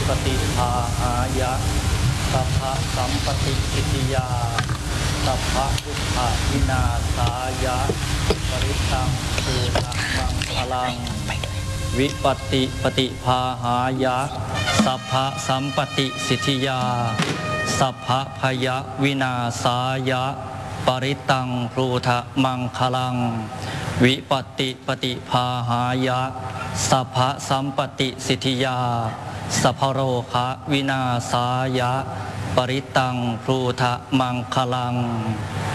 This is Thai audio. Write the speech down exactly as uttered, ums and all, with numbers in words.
ปฏิภาหายะสัพพะสัมปติสิทธิยาสัพพะทุกขวินาศายะปริตังภูตะมังคลังวิปติปฏิภาหายะสัพพะสัมปติสิทธิยาสัพพะพยวินาศายะปริตังภูตะมังคลังวิปติปฏิภาหายะสัพพะสัมปติสิทธิยาสัพพโรคะวินาศายะปริตังภูตะมังคลัง